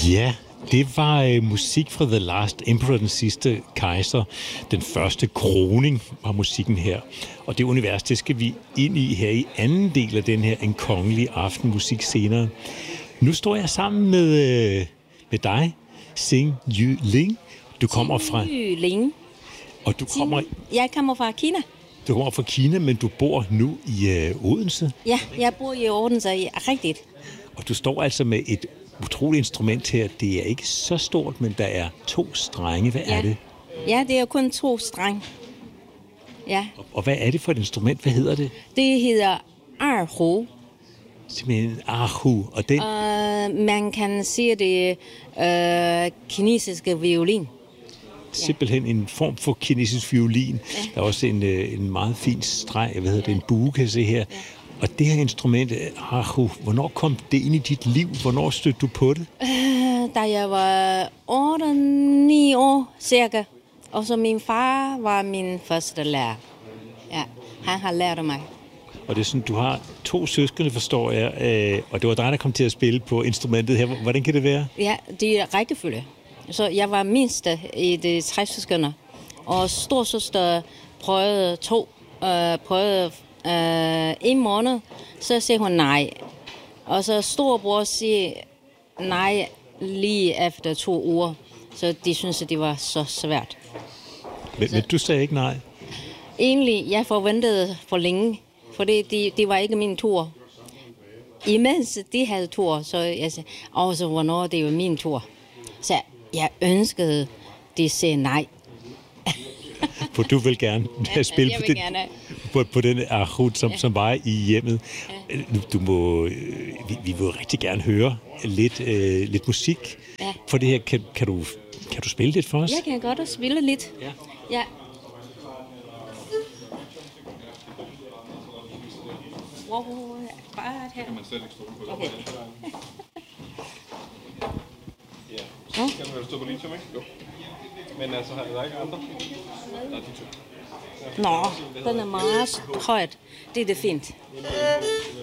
Ja, det var musik fra The Last Emperor, den sidste kejser. Den første kroning var musikken her. Og det univers, det skal vi ind i her i anden del af den her En Kongelig Aftenmusik senere. Nu står jeg sammen med dig, Xing Yu Ling. Du kommer fra... Ling. Og du kommer... Jeg kommer fra Kina. Du kommer fra Kina, men du bor nu i Odense. Ja, jeg bor i Odense, rigtigt. Og du står altså med et utroligt instrument her. Det er ikke så stort, men der er 2 strenge. Hvad er det? Ja, det er kun 2 strenge. Ja. Og hvad er det for et instrument? Hvad hedder det? Det hedder erhu. Simpelthen erhu. Og den... Man kan sige det kinesiske violin. Simpelthen en form for kinesisk violin. Ja. Der er også en meget fin streg, en bue, kan jeg se her. Ja. Og det her instrument, erhu, hvornår kom det ind i dit liv? Hvornår stødte du på det? Da jeg var 8-9 år cirka. Og så min far var min første lærer. Ja, han har lært mig. Og det er sådan, du har 2 søskende, forstår jeg, og det var dig, der kom til at spille på instrumentet her. Hvordan kan det være? Ja, det er rækkefølge. Så jeg var mindste i de 3 søskende, og storsøster prøvede 1 måned, så siger hun nej. Og så storebror siger nej lige efter 2 uger, så de synes, at det var så svært. Men du sagde ikke nej? Egentlig, jeg forventede for længe, for det var ikke min tur. Imens de havde tur, så jeg sagde, også hvornår det var min tur. Så jeg ønskede, de sagde nej. For du vil gerne spille på den erhu, som var i hjemmet. Ja. Vi vil rigtig gerne høre lidt musik. Ja. For det her, kan du spille lidt for os? Jeg kan godt spille lidt. Ja. Ja. Wow, bare her. Kan man slet ikke stå på det? Okay. Ja. Skal du vel stå på litium, ikke? Jo. Men altså, har der ikke andre? Der er de 2. Nå, den er meget højt. Det er det fint.